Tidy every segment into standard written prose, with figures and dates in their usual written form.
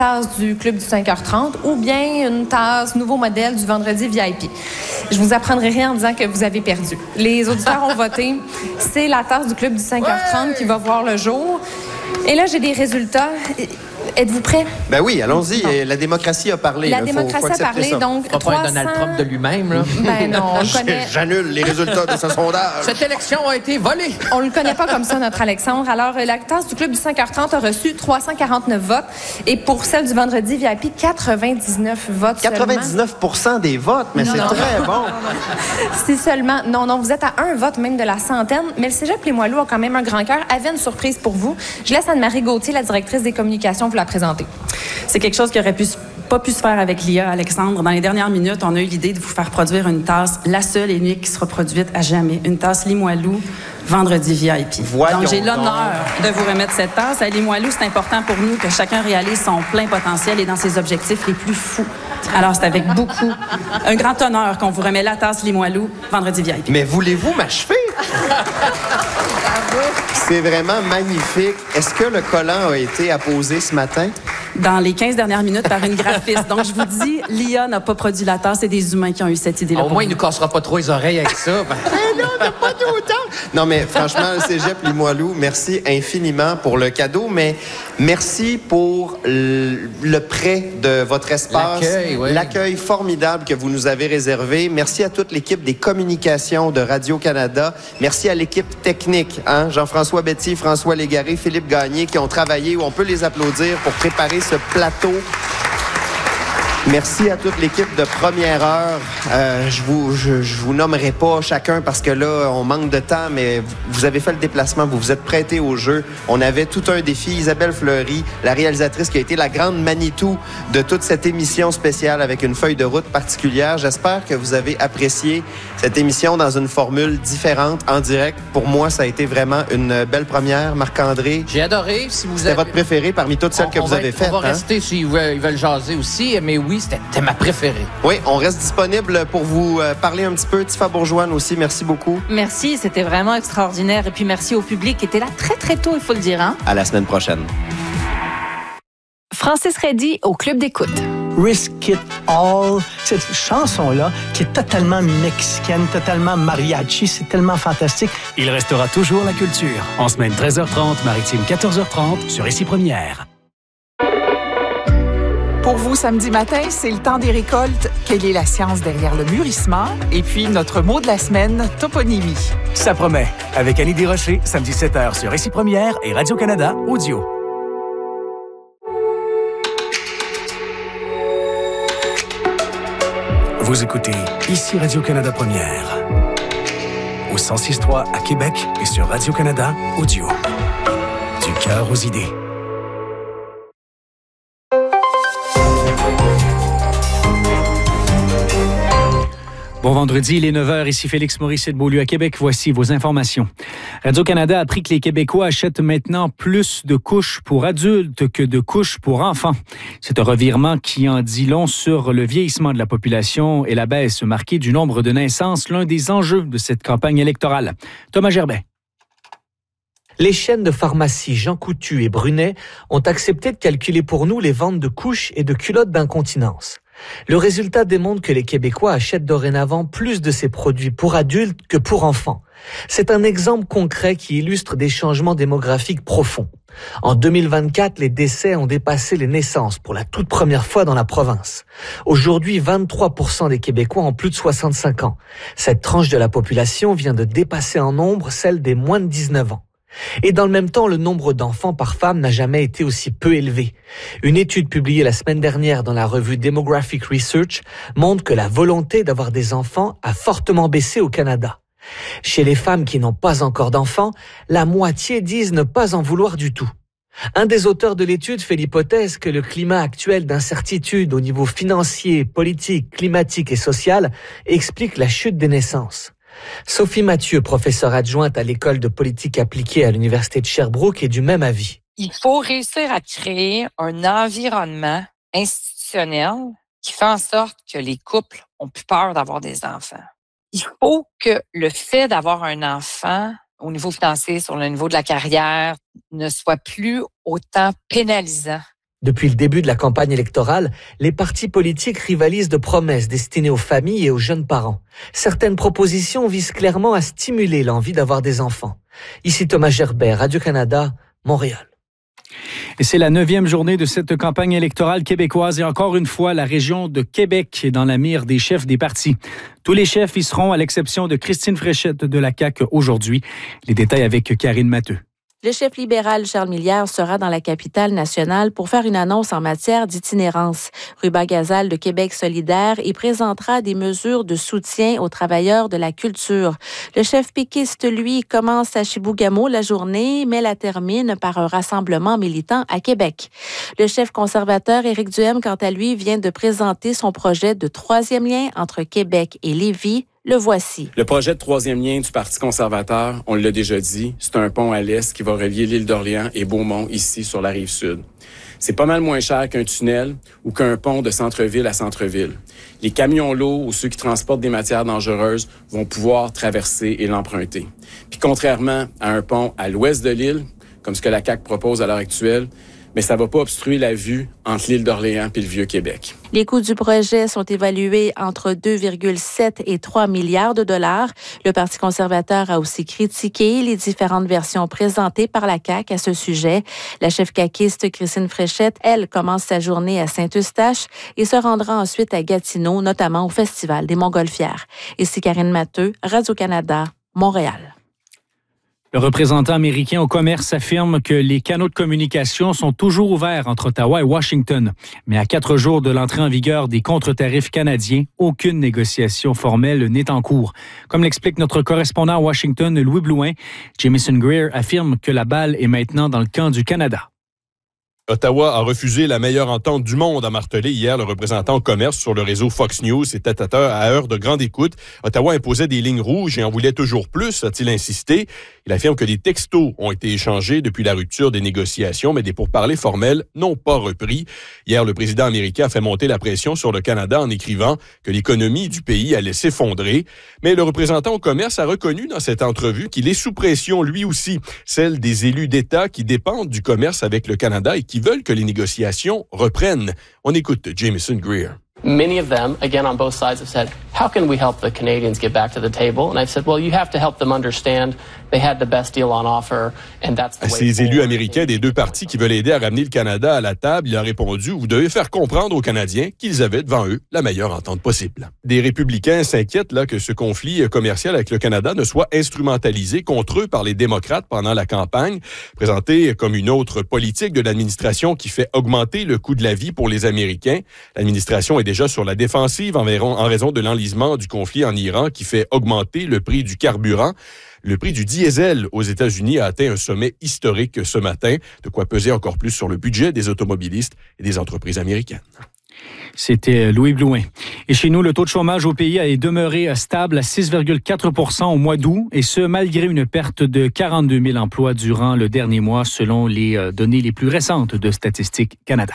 tasse du Club du 5h30 ou bien une tasse nouveau modèle du vendredi VIP. Je vous apprendrai rien en disant que vous avez perdu. Les auditeurs ont voté. C'est la tasse du Club du 5h30 qui va voir le jour. Et là, j'ai des résultats. Êtes-vous prêts? Ben oui, allons-y. Bon. La démocratie a parlé. La démocratie a parlé, donc 300... pas un Donald Trump de lui-même, là. Ben non, on le connaît. J'annule les résultats de ce sondage. Cette élection a été volée. On le connaît pas comme ça, notre Alexandre. Alors, la tasse du Club du 5h30 a reçu 349 votes. Et pour celle du vendredi VIP, 99 votes 99 seulement. Des votes, mais c'est très bon. C'est seulement... Non, vous êtes à un vote même de la centaine. Mais le Cégep Limoilou a quand même un grand cœur. Avait une surprise pour vous. Je laisse Anne-Marie Gauthier, la directrice des communications, vous la présenter. C'est quelque chose qui aurait pas pu se faire avec l'IA, Alexandre. Dans les dernières minutes, on a eu l'idée de vous faire produire une tasse, la seule et unique qui sera produite à jamais. Une tasse Limoilou, vendredi VIP. Donc, j'ai l'honneur de vous remettre cette tasse. À Limoilou, c'est important pour nous que chacun réalise son plein potentiel et dans ses objectifs les plus fous. Alors, c'est avec un grand honneur qu'on vous remet la tasse Limoilou, vendredi VIP. Mais voulez-vous m'achever? C'est vraiment magnifique. Est-ce que le collant a été apposé ce matin? Dans les 15 dernières minutes par une graphiste. Donc, je vous dis, l'IA n'a pas produit la tasse, c'est des humains qui ont eu cette idée-là. Au moins, il ne nous cassera pas trop les oreilles avec ça. Non, on n'a pas tout autant. Non, mais franchement, le Cégep Limoilou, merci infiniment pour le cadeau, mais merci pour le prêt de votre espace. L'accueil formidable que vous nous avez réservé. Merci à toute l'équipe des communications de Radio-Canada. Merci à l'équipe technique, Jean-François Betty, François Légaré, Philippe Gagné, qui ont travaillé, où on peut les applaudir pour préparer ce plateau. Merci à toute l'équipe de Première Heure. Je vous nommerai pas chacun parce que là, on manque de temps, mais vous avez fait le déplacement, vous vous êtes prêtés au jeu. On avait tout un défi. Isabelle Fleury, la réalisatrice qui a été la grande Manitou de toute cette émission spéciale avec une feuille de route particulière. J'espère que vous avez apprécié cette émission dans une formule différente, en direct. Pour moi, ça a été vraiment une belle première. Marc-André. J'ai adoré. C'était votre préféré parmi toutes celles que vous avez faites. On va rester s'ils veulent jaser aussi, mais oui, c'était ma préférée. Oui, on reste disponible pour vous parler un petit peu. Tifa Bourgeoine aussi, merci beaucoup. Merci, c'était vraiment extraordinaire. Et puis merci au public qui était là très, très tôt, il faut le dire. À la semaine prochaine. Francis Reddy au Club d'écoute. Risk It All, cette chanson-là qui est totalement mexicaine, totalement mariachi, c'est tellement fantastique. Il restera toujours la culture. En semaine 13h30, maritime 14h30 sur Ici Première. Pour vous, samedi matin, c'est le temps des récoltes. Quelle est la science derrière le mûrissement? Et puis, notre mot de la semaine, toponymie. Ça promet. Avec Annie Desrochers, samedi 7h sur Ici Première et Radio-Canada Audio. Vous écoutez Ici Radio-Canada Première. Au 106.3 à Québec et sur Radio-Canada Audio. Du cœur aux idées. Bon vendredi, il est 9h, ici Félix Morisset de Beaulieu à Québec. Voici vos informations. Radio-Canada a appris que les Québécois achètent maintenant plus de couches pour adultes que de couches pour enfants. C'est un revirement qui en dit long sur le vieillissement de la population et la baisse marquée du nombre de naissances, l'un des enjeux de cette campagne électorale. Thomas Gerbet. Les chaînes de pharmacie Jean Coutu et Brunet ont accepté de calculer pour nous les ventes de couches et de culottes d'incontinence. Le résultat démontre que les Québécois achètent dorénavant plus de ces produits pour adultes que pour enfants. C'est un exemple concret qui illustre des changements démographiques profonds. En 2024, les décès ont dépassé les naissances pour la toute première fois dans la province. Aujourd'hui, 23% des Québécois ont plus de 65 ans. Cette tranche de la population vient de dépasser en nombre celle des moins de 19 ans. Et dans le même temps, le nombre d'enfants par femme n'a jamais été aussi peu élevé. Une étude publiée la semaine dernière dans la revue Demographic Research montre que la volonté d'avoir des enfants a fortement baissé au Canada. Chez les femmes qui n'ont pas encore d'enfants, la moitié disent ne pas en vouloir du tout. Un des auteurs de l'étude fait l'hypothèse que le climat actuel d'incertitude au niveau financier, politique, climatique et social explique la chute des naissances. Sophie Mathieu, professeure adjointe à l'École de politique appliquée à l'Université de Sherbrooke, est du même avis. Il faut réussir à créer un environnement institutionnel qui fait en sorte que les couples ont plus peur d'avoir des enfants. Il faut que le fait d'avoir un enfant au niveau financier, sur le niveau de la carrière, ne soit plus autant pénalisant Depuis le début de la campagne électorale, les partis politiques rivalisent de promesses destinées aux familles et aux jeunes parents. Certaines propositions visent clairement à stimuler l'envie d'avoir des enfants. Ici Thomas Gerbet, Radio-Canada, Montréal. Et c'est la 9e journée de cette campagne électorale québécoise et encore une fois, la région de Québec est dans la mire des chefs des partis. Tous les chefs y seront à l'exception de Christine Fréchette de la CAQ aujourd'hui. Les détails avec Karine Matheux. Le chef libéral Charles Millière sera dans la capitale nationale pour faire une annonce en matière d'itinérance. Ruba Gazal de Québec solidaire y présentera des mesures de soutien aux travailleurs de la culture. Le chef péquiste, lui, commence à Chibougamau la journée, mais la termine par un rassemblement militant à Québec. Le chef conservateur Éric Duhem, quant à lui, vient de présenter son projet de 3e lien entre Québec et Lévis. Le voici. Le projet de 3e lien du Parti conservateur, on l'a déjà dit, c'est un pont à l'est qui va relier l'île d'Orléans et Beaumont, ici, sur la Rive-Sud. C'est pas mal moins cher qu'un tunnel ou qu'un pont de centre-ville à centre-ville. Les camions lourds ou ceux qui transportent des matières dangereuses vont pouvoir traverser et l'emprunter. Puis contrairement à un pont à l'ouest de l'île, comme ce que la CAQ propose à l'heure actuelle, mais ça ne va pas obstruer la vue entre l'île d'Orléans et le Vieux-Québec. Les coûts du projet sont évalués entre 2,7 et 3 milliards de dollars. Le Parti conservateur a aussi critiqué les différentes versions présentées par la CAQ à ce sujet. La chef caquiste Christine Fréchette, elle, commence sa journée à Saint-Eustache et se rendra ensuite à Gatineau, notamment au Festival des Montgolfières. Ici Karine Matheux, Radio-Canada, Montréal. Le représentant américain au commerce affirme que les canaux de communication sont toujours ouverts entre Ottawa et Washington. Mais à 4 jours de l'entrée en vigueur des contre-tarifs canadiens, aucune négociation formelle n'est en cours. Comme l'explique notre correspondant à Washington, Louis Blouin, Jamieson Greer affirme que la balle est maintenant dans le camp du Canada. Ottawa a refusé la meilleure entente du monde, a martelé hier le représentant au commerce sur le réseau Fox News. C'était à heure de grande écoute. Ottawa imposait des lignes rouges et en voulait toujours plus, a-t-il insisté. Il affirme que des textos ont été échangés depuis la rupture des négociations, mais des pourparlers formels n'ont pas repris. Hier, le président américain a fait monter la pression sur le Canada en écrivant que l'économie du pays allait s'effondrer. Mais le représentant au commerce a reconnu dans cette entrevue qu'il est sous pression lui aussi, celle des élus d'État qui dépendent du commerce avec le Canada et qui veulent que les négociations reprennent. On écoute Jamieson Greer. Many of them, again on both sides, have said, how can we help the Canadians get back to the table? And I've said, well, you have to help them understand they had the best deal on offer, and that's the way forward. Ces élus américains des deux partis qui veulent aider à ramener le Canada à la table, il a répondu, vous devez faire comprendre aux Canadiens qu'ils avaient devant eux la meilleure entente possible. Des républicains s'inquiètent là que ce conflit commercial avec le Canada ne soit instrumentalisé contre eux par les démocrates pendant la campagne, présenté comme une autre politique de l'administration qui fait augmenter le coût de la vie pour les Américains. L'administration est déjà sur la défensive en raison de l'enlisement du conflit en Iran qui fait augmenter le prix du carburant. Le prix du diesel aux États-Unis a atteint un sommet historique ce matin, de quoi peser encore plus sur le budget des automobilistes et des entreprises américaines. C'était Louis Blouin. Et chez nous, le taux de chômage au pays est demeuré stable à 6,4 % au mois d'août, et ce, malgré une perte de 42 000 emplois durant le dernier mois, selon les données les plus récentes de Statistique Canada.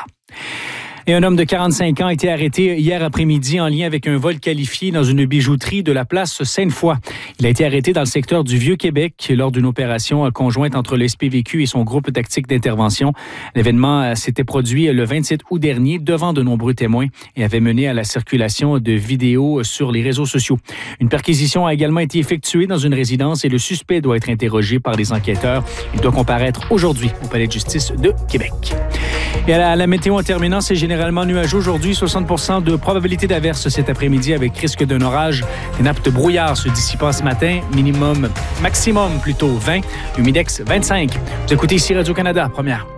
Et un homme de 45 ans a été arrêté hier après-midi en lien avec un vol qualifié dans une bijouterie de la place Sainte-Foy. Il a été arrêté dans le secteur du Vieux-Québec lors d'une opération conjointe entre le SPVQ et son groupe tactique d'intervention. L'événement s'était produit le 27 août dernier devant de nombreux témoins et avait mené à la circulation de vidéos sur les réseaux sociaux. Une perquisition a également été effectuée dans une résidence et le suspect doit être interrogé par les enquêteurs. Il doit comparaître aujourd'hui au Palais de justice de Québec. Et à la météo en terminant, c'est généralement nuageux aujourd'hui, 60% de probabilité d'averse cet après-midi avec risque d'un orage. Des nappes de brouillard se dissipant ce matin, maximum plutôt 20, humidex 25. Vous écoutez ici Radio-Canada, première.